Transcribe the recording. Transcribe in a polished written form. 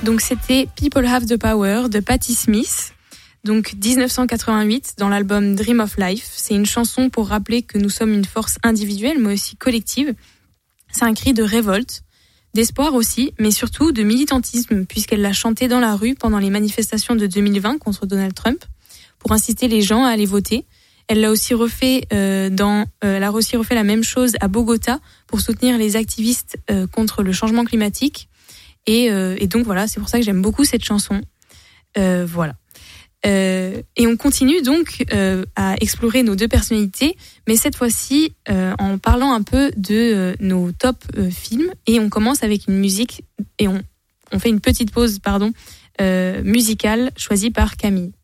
Donc c'était People Have the Power de Patti Smith. Donc 1988 dans l'album Dream of Life. C'est une chanson pour rappeler que nous sommes une force individuelle mais aussi collective. C'est un cri de révolte, d'espoir aussi, mais surtout de militantisme puisqu'elle l'a chanté dans la rue pendant les manifestations de 2020 contre Donald Trump pour inciter les gens à aller voter. Elle l'a aussi refait la même chose à Bogota pour soutenir les activistes contre le changement climatique. Et donc voilà, c'est pour ça que j'aime beaucoup cette chanson. Voilà. Et on continue donc à explorer nos deux personnalités, mais cette fois-ci en parlant un peu de nos top films. Et on commence avec une musique et on fait une petite pause musicale choisie par Camille.